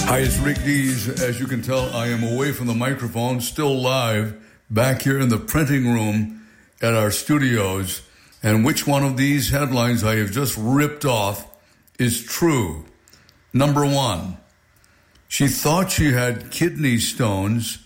Hi, it's Rick Dees. As you can tell, I am away from the microphone, still live, back here in the printing room at our studios. And which one of these headlines I have just ripped off is true? Number one, she thought she had kidney stones